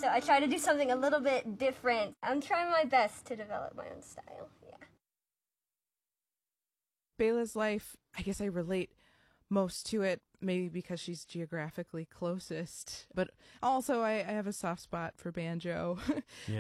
So I try to do something a little bit different. I'm trying my best to develop my own style. Yeah. Bella's life, I guess I relate most to it, maybe because she's geographically closest. But also I have a soft spot for banjo.